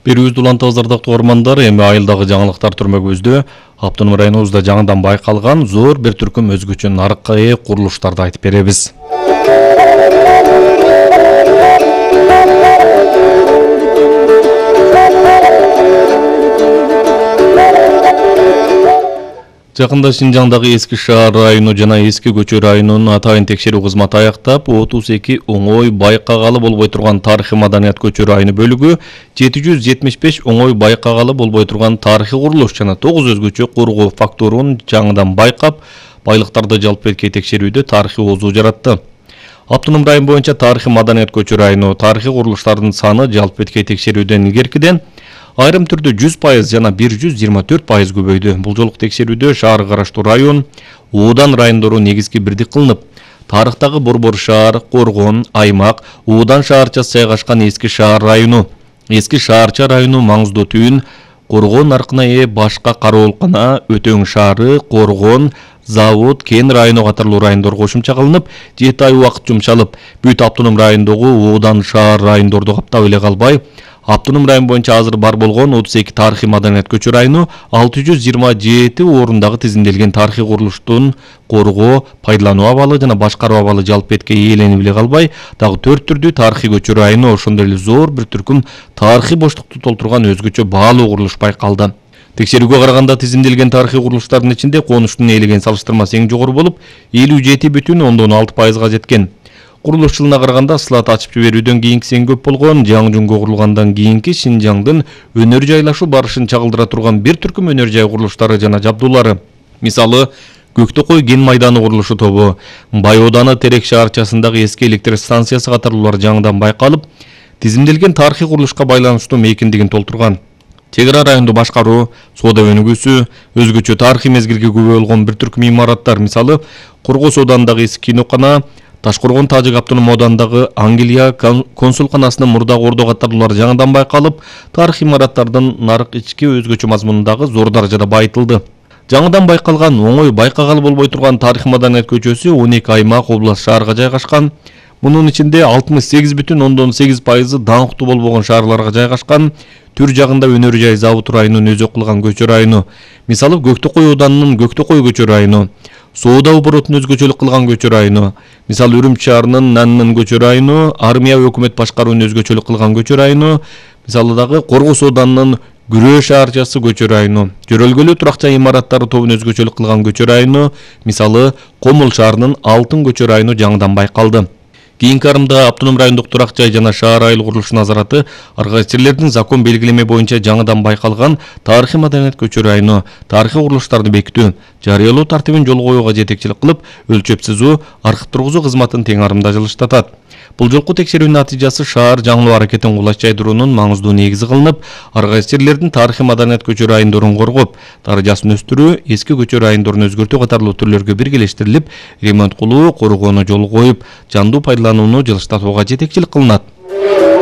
Берүүбүздү улантабыз ардактуу угармандар, эми айылдагы жаңылыктар түрмөгүбүздө Автоном районубузда жаңыдан байкалган зор бир түркүм өзгөчө нарыкка ээ курулуштарды айтып беребиз. Жакында Шинжаңдагы Эски шаар району жана Эски көчө районунун атайын текшерүү кызматы аяктап, 32 оңой байкагалы болбой турган тарыхый маданият көчө району бөлүгү, 775 оңой байкагалы болбой турган тарыхый курулуш жана 9 өзгөчө коргоо фактурун жаңыдан байкап, байлыктарды жалп эткей текшерүүдө тарыхый оозу жаратты. Автоном район боюнча тарыхый маданият көчө району тарыхый курулуштардын саны жалп эткей текшерүүдөн илгеркиден айрым түрдө 100% жана 124% көбөйдү. Бул жолку текшерүүдө шаарга караштуу район, оодан райондору негизги бирдик кылынып, тарыхтагы Борбор шаар, Коргон, Аймак, оодан шаарчасы жайгашкан Эски шаар району, Эски шаарча району маңыздуу түйүн, Коргон наркына ээ башка кароолкана, Өтөң шаары, Коргон, Завод, Кен району катарлуу райондор кошумча кылынып, 7 ай убакыт жумшалып, бүт автоном райондогу оодан шаар райондорду каптап эле калбай, Автоном район боюнча азыр бар болгон 32 тарыхый маданият көчө району 627 орундагы тизимделген тарыхый курулуштун коргоо, пайдалануу абалы жана башкаруу абалы жалп эткей ээленип эле калбай, дагы 4 түрдүү тарыхый көчө району ошондой эле зор бир түркүм тарыхый боштукту толтурган өзгөчө баалуу курулуш байкалды. Текшерүүгө караганда тизимделген тарыхый курулуштардын ичинде конуштун ээлеген салыштырмасы эң жогору болуп, 57,6%га жеткен. Курулуш жылына караганда слот ачып жиберүүдөн кийинкиси эң көп болгон, жаңы-жунго курулгандан кийинки Шинжаңдын өнөр жайлашуу барышын чагылдыра турган бир түркүм өнөр жай курулуштары жана жабдуулары. Мисалы, Көктөкөй кен майданы курулушу тобу, Бай ооданы Терек шаарчасындагы эски электр станциясы катарлуулар жаңыдан байкалып, тизимделген тарыхый курулушка байланыштуу мейкиндигин толтурган. Чек ара районду башкаруу, соода өнүгүүсү, өзгөчө тарыхый мезгилге күбө болгон бир түркүм имараттар, мисалы, Кургос оодандагы эски кинокана, Ташкоргон Тажик автоном оодандагы Ангелия консулканасынын мурдагы ордо катарлуулар жаңыдан байкалып, тарыхый имараттардын нарык ички өзгөчө мазмунундагы зор даражада байытылды. Жаңыдан байкалган оңой байкагалы болбой турган тарыхый маданият көчөсү 12 аймак область шаарга жайгашкан. Мунун ичинде 68,8% даңктуу болбогон шаарларга жайгашкан. Түр жагында өнөр жай завод районунун өзү кылган көчө району. Мисалы, Көктөкөй оодарынын Көктөкөй көчө району, соода оборотун өзгөчөлүк кылган көчө району, мисалы Үрүмчү шаарынын Наннын көчө району, армия өкмөт башкаруун өзгөчөлүк кылган көчө району, мисалы дагы Коргос оодарынын Күрөө шаарчасы көчө району, Жөрөлгөлүү турак жай имараттары тобун өзгөчөлүк кылган көчө району, мисалы Комул шаарынын Алтын көчө району жаңыдан байкалды. Кийинки арымда автоном райондук турак жай жана шаар айыл курулуш назараты аргачерлердин закон белгилеме боюнча жаңыдан байкалган тарыхый маданият көчө району тарыхый курулуштарды бекитүү, жарыялоо тартибин жолго коюуга жетекчилик кылып, өлчөп сызуу, архив тургузуу кызматын тең арымда жылыштатат. Бул жолку текшерүүнүн натыйжасы шаар жаңылоо аракетин кулач жайдыруунун маңыздуу негизи кылынып, аргачерлердин тарыхый маданият көчө райондорун коргоп, даражасын өстүрүү, эски көчө райондорун өзгөртүү катарлуу түрлөргө биргелештирилип, ремонт кылуу, коргоону жолго коюп, жандуу пайдаланууну жылыштатууга жетекчилик кылынат.